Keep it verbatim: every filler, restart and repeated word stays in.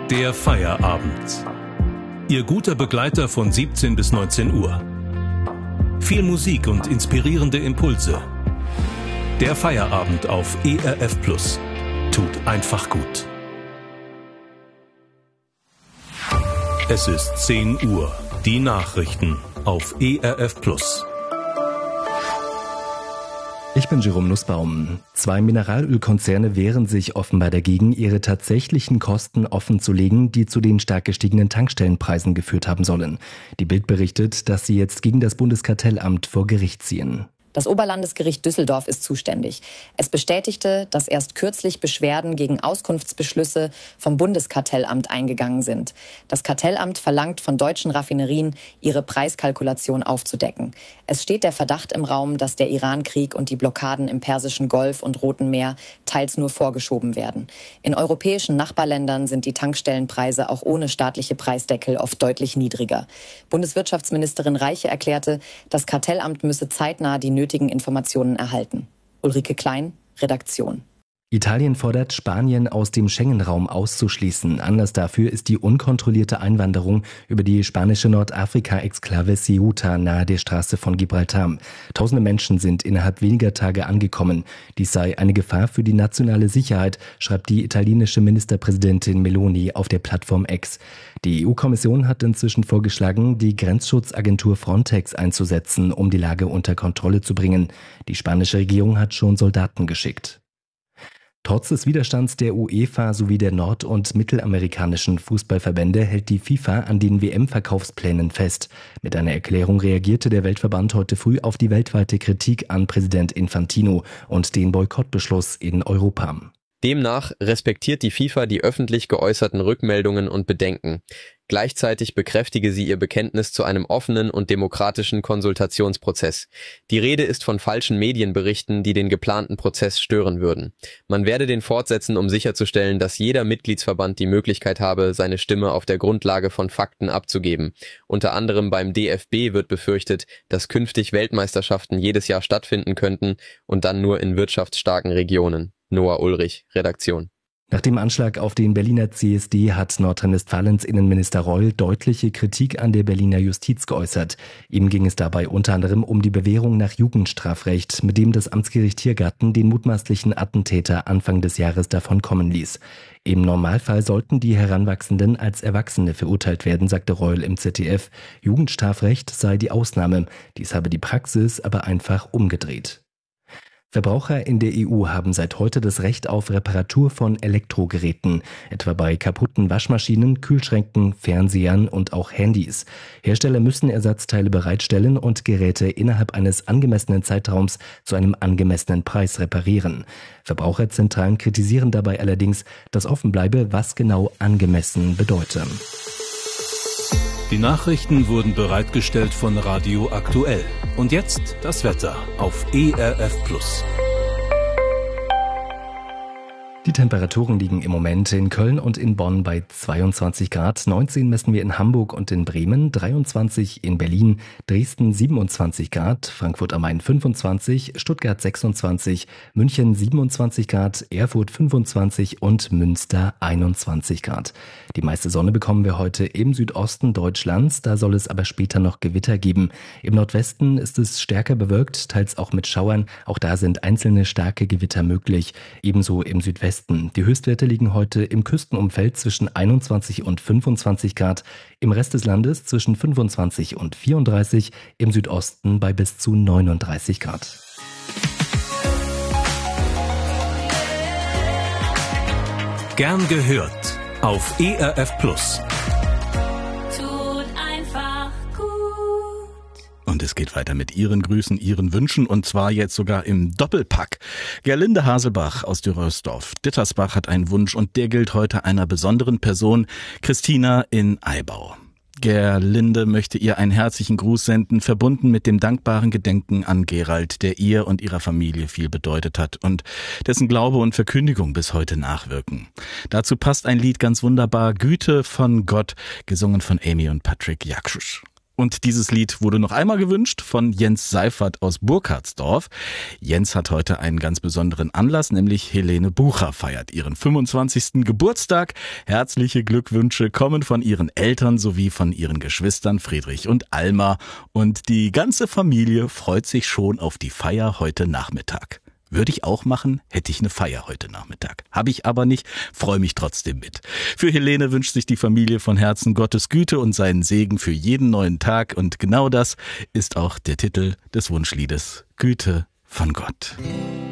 Der Feierabend. Ihr guter Begleiter von siebzehn bis neunzehn Uhr. Viel Musik und inspirierende Impulse. Der Feierabend auf E R F Plus. Tut einfach gut. Es ist zehn Uhr. Die Nachrichten auf E R F Plus. Ich bin Jerome Nussbaum. Zwei Mineralölkonzerne wehren sich offenbar dagegen, ihre tatsächlichen Kosten offenzulegen, die zu den stark gestiegenen Tankstellenpreisen geführt haben sollen. Die Bild berichtet, dass sie jetzt gegen das Bundeskartellamt vor Gericht ziehen. Das Oberlandesgericht Düsseldorf ist zuständig. Es bestätigte, dass erst kürzlich Beschwerden gegen Auskunftsbeschlüsse vom Bundeskartellamt eingegangen sind. Das Kartellamt verlangt von deutschen Raffinerien, ihre Preiskalkulation aufzudecken. Es steht der Verdacht im Raum, dass der Irankrieg und die Blockaden im Persischen Golf und Roten Meer teils nur vorgeschoben werden. In europäischen Nachbarländern sind die Tankstellenpreise auch ohne staatliche Preisdeckel oft deutlich niedriger. Bundeswirtschaftsministerin Reiche erklärte, das Kartellamt müsse zeitnah die nötigen Informationen erhalten. Ulrike Klein, Redaktion. Italien fordert, Spanien aus dem Schengen-Raum auszuschließen. Anlass dafür ist die unkontrollierte Einwanderung über die spanische Nordafrika-Exklave Ceuta nahe der Straße von Gibraltar. Tausende Menschen sind innerhalb weniger Tage angekommen. Dies sei eine Gefahr für die nationale Sicherheit, schreibt die italienische Ministerpräsidentin Meloni auf der Plattform X. Die E U-Kommission hat inzwischen vorgeschlagen, die Grenzschutzagentur Frontex einzusetzen, um die Lage unter Kontrolle zu bringen. Die spanische Regierung hat schon Soldaten geschickt. Trotz des Widerstands der UEFA sowie der nord- und mittelamerikanischen Fußballverbände hält die FIFA an den W M-Verkaufsplänen fest. Mit einer Erklärung reagierte der Weltverband heute früh auf die weltweite Kritik an Präsident Infantino und den Boykottbeschluss in Europa. Demnach respektiert die FIFA die öffentlich geäußerten Rückmeldungen und Bedenken. Gleichzeitig bekräftige sie ihr Bekenntnis zu einem offenen und demokratischen Konsultationsprozess. Die Rede ist von falschen Medienberichten, die den geplanten Prozess stören würden. Man werde den fortsetzen, um sicherzustellen, dass jeder Mitgliedsverband die Möglichkeit habe, seine Stimme auf der Grundlage von Fakten abzugeben. Unter anderem beim D F B wird befürchtet, dass künftig Weltmeisterschaften jedes Jahr stattfinden könnten und dann nur in wirtschaftsstarken Regionen. Noah Ulrich, Redaktion. Nach dem Anschlag auf den Berliner C S D hat Nordrhein-Westfalens Innenminister Reul deutliche Kritik an der Berliner Justiz geäußert. Ihm ging es dabei unter anderem um die Bewährung nach Jugendstrafrecht, mit dem das Amtsgericht Tiergarten den mutmaßlichen Attentäter Anfang des Jahres davonkommen ließ. Im Normalfall sollten die Heranwachsenden als Erwachsene verurteilt werden, sagte Reul im Z D F. Jugendstrafrecht sei die Ausnahme. Dies habe die Praxis aber einfach umgedreht. Verbraucher in der E U haben seit heute das Recht auf Reparatur von Elektrogeräten, etwa bei kaputten Waschmaschinen, Kühlschränken, Fernsehern und auch Handys. Hersteller müssen Ersatzteile bereitstellen und Geräte innerhalb eines angemessenen Zeitraums zu einem angemessenen Preis reparieren. Verbraucherzentralen kritisieren dabei allerdings, dass offen bleibe, was genau angemessen bedeute. Die Nachrichten wurden bereitgestellt von Radio Aktuell. Und jetzt das Wetter auf E R F Plus. Die Temperaturen liegen im Moment in Köln und in Bonn bei zweiundzwanzig Grad, neunzehn messen wir in Hamburg und in Bremen, dreiundzwanzig in Berlin, Dresden siebenundzwanzig Grad, Frankfurt am Main fünfundzwanzig, Stuttgart sechsundzwanzig, München siebenundzwanzig Grad, Erfurt fünfundzwanzig und Münster einundzwanzig Grad. Die meiste Sonne bekommen wir heute im Südosten Deutschlands, da soll es aber später noch Gewitter geben. Im Nordwesten ist es stärker bewölkt, teils auch mit Schauern, auch da sind einzelne starke Gewitter möglich, ebenso im Südwesten. Die Höchstwerte liegen heute im Küstenumfeld zwischen einundzwanzig und fünfundzwanzig Grad, im Rest des Landes zwischen fünfundzwanzig und vierunddreißig, im Südosten bei bis zu neununddreißig Grad. Gern gehört auf E R F Plus. Und es geht weiter mit Ihren Grüßen, Ihren Wünschen und zwar jetzt sogar im Doppelpack. Gerlinde Haselbach aus Dürrösdorf-Dittersbach hat einen Wunsch und der gilt heute einer besonderen Person, Christina in Eibau. Gerlinde möchte ihr einen herzlichen Gruß senden, verbunden mit dem dankbaren Gedenken an Gerald, der ihr und ihrer Familie viel bedeutet hat und dessen Glaube und Verkündigung bis heute nachwirken. Dazu passt ein Lied ganz wunderbar, Güte von Gott, gesungen von Amy und Patrick Jaksch. Und dieses Lied wurde noch einmal gewünscht von Jens Seifert aus Burkhardsdorf. Jens hat heute einen ganz besonderen Anlass, nämlich Helene Bucher feiert ihren fünfundzwanzigsten Geburtstag. Herzliche Glückwünsche kommen von ihren Eltern sowie von ihren Geschwistern Friedrich und Alma. Und die ganze Familie freut sich schon auf die Feier heute Nachmittag. Würde ich auch machen, hätte ich eine Feier heute Nachmittag. Habe ich aber nicht, freue mich trotzdem mit. Für Helene wünscht sich die Familie von Herzen Gottes Güte und seinen Segen für jeden neuen Tag. Und genau das ist auch der Titel des Wunschliedes: Güte von Gott.